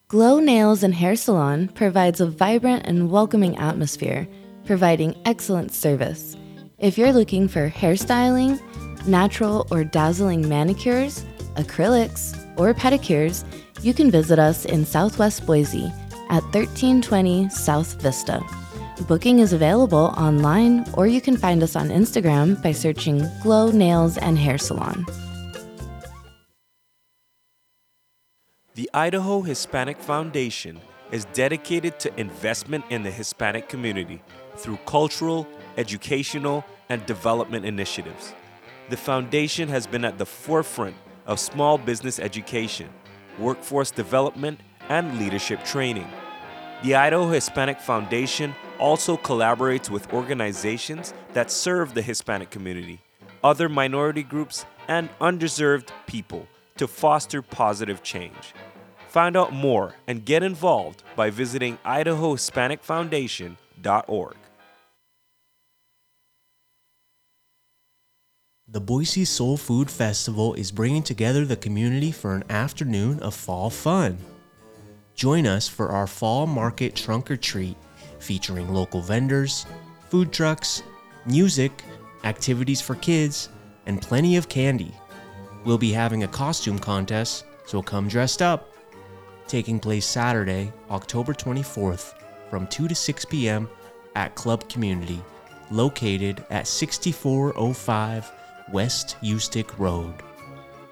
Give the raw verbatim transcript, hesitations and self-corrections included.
Glow Nails and Hair Salon provides a vibrant and welcoming atmosphere, providing excellent service. If you're looking for hairstyling, natural or dazzling manicures, acrylics, or pedicures, you can visit us in Southwest Boise at thirteen twenty South Vista. Booking is available online, or you can find us on Instagram by searching Glow Nails and Hair Salon. The Idaho Hispanic Foundation is dedicated to investment in the Hispanic community through cultural, educational, and development initiatives. The foundation has been at the forefront of small business education, workforce development, and leadership training. The Idaho Hispanic Foundation also collaborates with organizations that serve the Hispanic community, other minority groups, and underserved people to foster positive change. Find out more and get involved by visiting idaho hispanic foundation dot org. The Boise Soul Food Festival is bringing together the community for an afternoon of fall fun. Join us for our fall market trunk or treat featuring local vendors, food trucks, music, activities for kids, and plenty of candy. We'll be having a costume contest, so come dressed up. Taking place Saturday, October twenty-fourth from two to six p.m. at Club Community, located at sixty-four oh five West Ustick Road.